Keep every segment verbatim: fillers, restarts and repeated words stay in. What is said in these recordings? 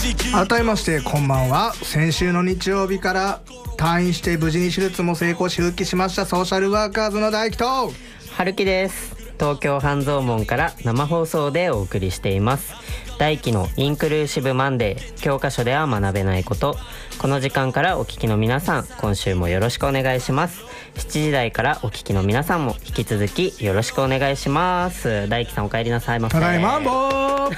改めましてこんばんは。先週の日曜日から退院して無事に手術も成功し復帰しましたソーシャルワーカーズの大輝と春樹です。東京半蔵門から生放送でお送りしています大輝のインクルーシブマンデー、教科書では学べないこと。この時間からお聞きの皆さん、今週もよろしくお願いします。しちじ台からお聞きの皆さんも引き続きよろしくお願いします。大輝さんお帰りなさいませ。 ただいまんぼー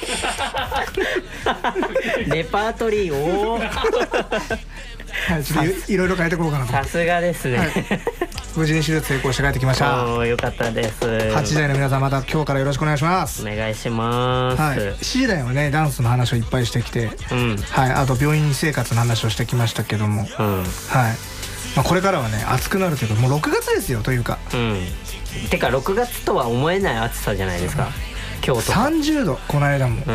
レパートリーをはい、ちょっといろいろ変えてこうかなと。 さすがですね、はい、 無事に手術成功して帰ってきました。 おー、よかったです。 はちじ台の皆さん、また今日からよろしくお願いします。 お願いします、 はい、しちじ台はねダンスの話をいっぱいしてきて、うん、はい、あと病院生活の話をしてきましたけども、うん、はい、まあ、これからはね暑くなるというかもうろくがつですよというか、うん、 てかろくがつとは思えない暑さじゃないですか、うん、今日とかさんじゅうどこの間も、うん、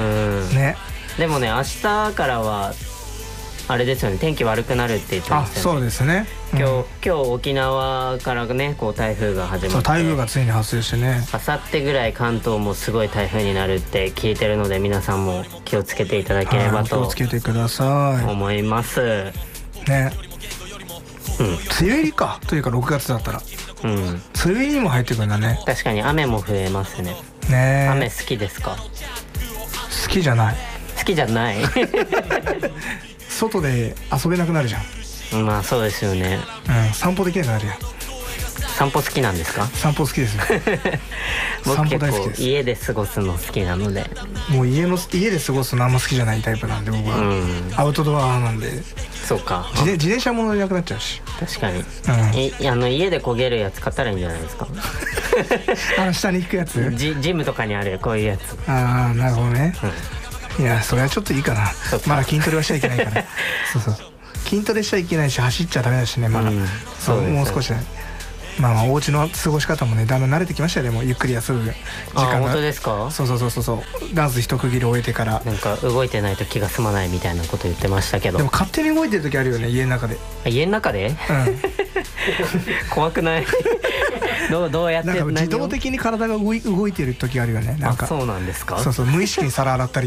ね。 でもね明日からはあれですよね、天気悪くなるって言ってましたよね。あ、 そうですね、 うん、今日今日沖縄からねこう台風が始まって、そう台風がついに発生してね、 あさってぐらい関東もすごい台風になるって聞いてるので、皆さんも気をつけていただければと、 気をつけてください思いますね。うん、梅雨入りかというかろくがつだったら、うん、梅雨入りにも入ってくるんだね。 確かに雨も増えますね。 ね、 雨好きですか？ 好きじゃない。 好きじゃない外で遊べなくなるじゃん。まあそうですよね、 うん、散歩できなくなるやん。 散歩好きなんですか？ 散歩好きですよ僕結構家で過ごすの好きなので、 もう家の家で過ごすのあんま好きじゃないタイプなんで僕は、うん、アウトドアなんで。 そうか、 自, 自転車も乗れなくなっちゃうし。 確かに、うん、いあの家で焦げるやつ買ったらいいんじゃないですかあの下に引くやつ、 ジ, ジムとかにあるこういうやつ。 ああ、なるほどね、うん、いやそれはちょっといいかな。まだ筋トレはしちゃいけないからそうそう、筋トレしちゃいけないし走っちゃダメだしねまだ、うん、そうもう少しだね。まあまあお家の過ごし方もねだんだん慣れてきましたよね。もうゆっくり休む時間が。 あ、本当ですか？ そうそうそうそうそう、ダンス一区切り終えてからなんか動いてないと気が済まないみたいなこと言ってましたけど。 でも勝手に動いてる時あるよね家の中で。 家の中で、うん、怖くないどう、どうやってなんか自動的に体が動い、動いてる時あるよね。なんかあ、そうなんですか？ そうそう、無意識に皿洗ったり